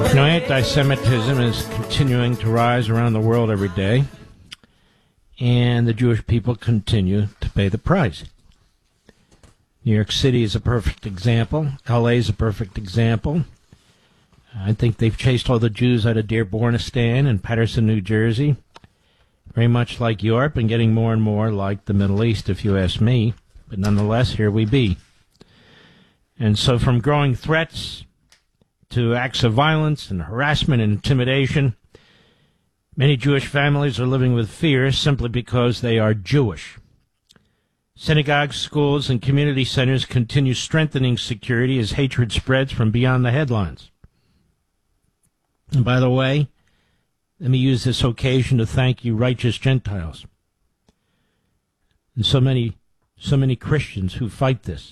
Anti-Semitism is continuing to rise around the world every day, and the Jewish people continue to pay the price. New York City is a perfect example. LA is a perfect example. I think they've chased all the Jews out of Dearbornistan and Paterson, New Jersey, very much like Europe and getting more and more like the Middle East, if you ask me. But nonetheless, here we be. And so from growing threats to acts of violence and harassment and intimidation, many Jewish families are living with fear simply because they are Jewish. Synagogues, schools, and community centers continue strengthening security as hatred spreads from beyond the headlines. And by the way, let me use this occasion to thank you, righteous Gentiles, and so many Christians who fight this.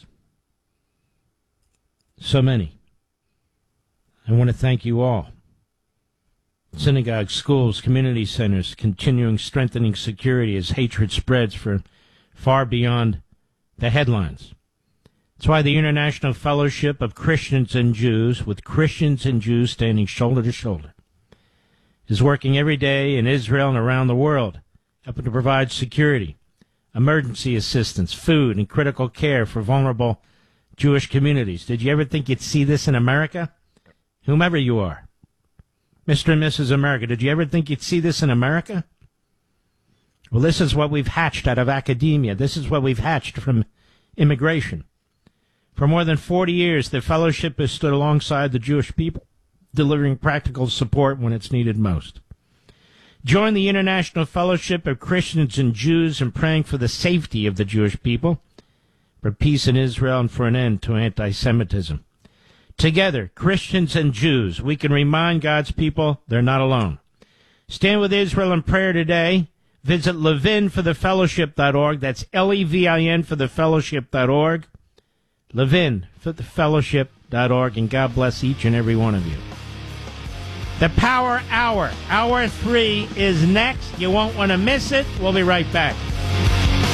So many. I want to thank you all. Synagogues, schools, community centers, continuing strengthening security as hatred spreads for far beyond the headlines. That's why the International Fellowship of Christians and Jews, with Christians and Jews standing shoulder to shoulder, is working every day in Israel and around the world, helping to provide security, emergency assistance, food, and critical care for vulnerable Jewish communities. Did you ever think you'd see this in America? Whomever you are, Mr. and Mrs. America, did you ever think you'd see this in America? Well, this is what we've hatched out of academia. This is what we've hatched from immigration. For more than 40 years, the fellowship has stood alongside the Jewish people, delivering practical support when it's needed most. Join the International Fellowship of Christians and Jews in praying for the safety of the Jewish people, for peace in Israel, and for an end to anti-Semitism. Together, Christians and Jews, we can remind God's people they're not alone. Stand with Israel in prayer today. Visit levinforthefellowship.org. That's Levin for thefellowship.org. Levin for thefellowship.org. And God bless each and every one of you. The Power Hour, Hour 3 is next. You won't want to miss it. We'll be right back.